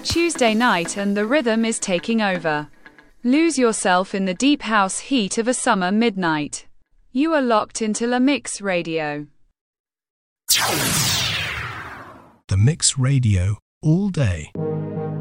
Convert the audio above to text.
Tuesday night and the rhythm is taking over. Lose yourself in the deep house heat of a summer midnight. You are locked into La Mix Radio. The Mix Radio, all day.